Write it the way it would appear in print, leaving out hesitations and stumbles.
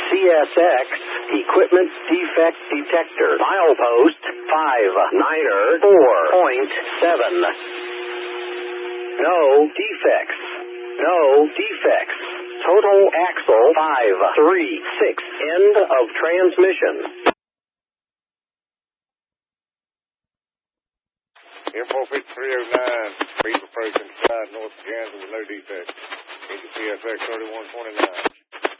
CSX equipment defect detector. Milepost 59er 4.7. No defects. No defects. Total axle 536. End of transmission. Airport 5309, speed approaching 5 north of Kansas with no defects. Into CSX 3129.